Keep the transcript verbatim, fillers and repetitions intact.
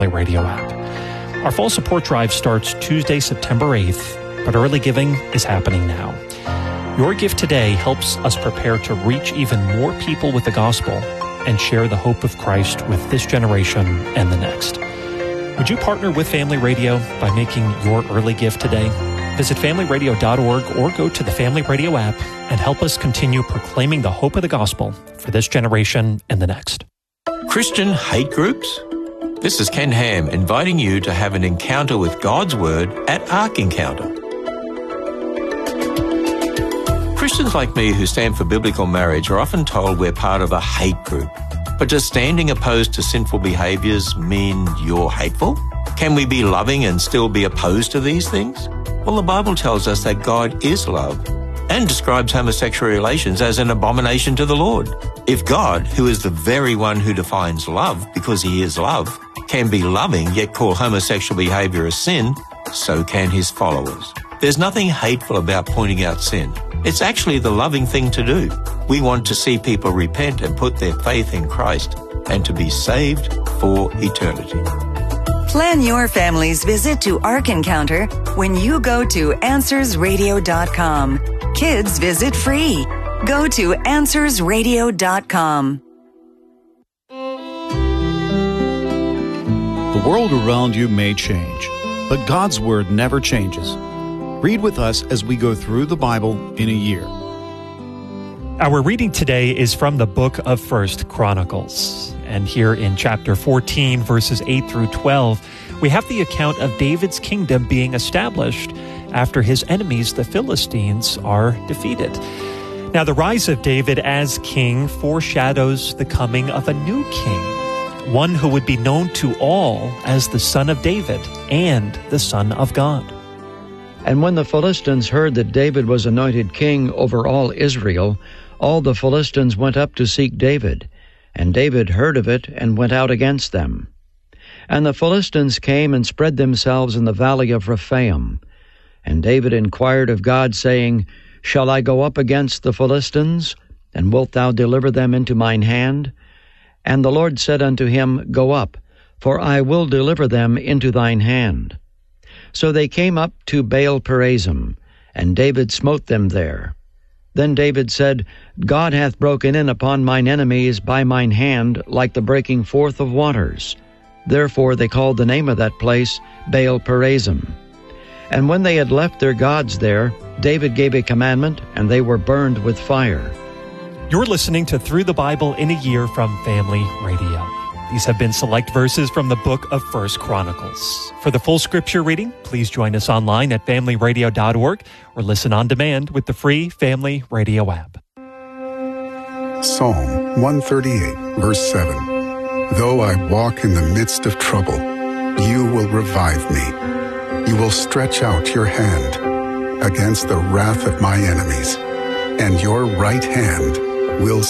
Radio app. Our fall support drive starts Tuesday, September eighth, but early giving is happening now. Your gift today helps us prepare to reach even more people with the gospel and share the hope of Christ with this generation and the next. Would you partner with Family Radio by making your early gift today? Visit family radio dot org or go to the Family Radio app and help us continue proclaiming the hope of the gospel for this generation and the next. Christian hate groups? This is Ken Ham inviting you to have an encounter with God's Word at Ark Encounter. Christians like me who stand for biblical marriage are often told we're part of a hate group. But does standing opposed to sinful behaviours mean you're hateful? Can we be loving and still be opposed to these things? Well, the Bible tells us that God is love and describes homosexual relations as an abomination to the Lord. If God, who is the very one who defines love because he is love, can be loving yet call homosexual behaviour a sin, so can his followers. There's nothing hateful about pointing out sin. It's actually the loving thing to do. We want to see people repent and put their faith in Christ and to be saved for eternity. Plan your family's visit to Ark Encounter when you go to answers radio dot com. Kids visit free. Go to answers radio dot com. The world around you may change, but God's Word never changes. Read with us as we go through the Bible in a year. Our reading today is from the book of First Chronicles. And here in chapter fourteen, verses eight through twelve, we have the account of David's kingdom being established after his enemies, the Philistines, are defeated. Now, the rise of David as king foreshadows the coming of a new king, one who would be known to all as the Son of David and the Son of God. And when the Philistines heard that David was anointed king over all Israel, all the Philistines went up to seek David. And David heard of it and went out against them. And the Philistines came and spread themselves in the valley of Rephaim. And David inquired of God, saying, Shall I go up against the Philistines? And wilt thou deliver them into mine hand? And the Lord said unto him, Go up, for I will deliver them into thine hand. So they came up to Baal-perazim, and David smote them there. Then David said, God hath broken in upon mine enemies by mine hand like the breaking forth of waters. Therefore they called the name of that place Baal-perazim. And when they had left their gods there, David gave a commandment, and they were burned with fire. You're listening to Through the Bible in a Year from Family Radio. These have been select verses from the book of First Chronicles. For the full scripture reading, please join us online at family radio dot org or listen on demand with the free Family Radio app. Psalm one thirty-eight, verse seven. Though I walk in the midst of trouble, you will revive me. You will stretch out your hand against the wrath of my enemies, and your right hand will